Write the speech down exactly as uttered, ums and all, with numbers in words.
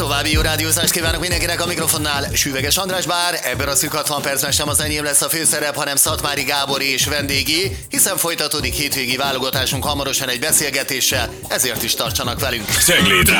További jó rádiózást kívánok mindenkinek, a mikrofonnál Süveges András, bár ebben a szűk hatvan percben sem az enyém lesz a főszerep, hanem Szatmári Gábor és vendégi, hiszen folytatódik hétvégi válogatásunk hamarosan egy beszélgetéssel, ezért is tartsanak velünk. Cegléd